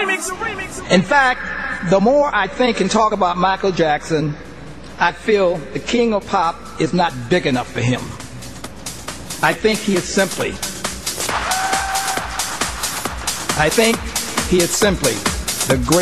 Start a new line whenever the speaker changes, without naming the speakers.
In fact, the more I think and talk about Michael Jackson, I feel the king of pop is not big enough for him. I think he is simply the greatest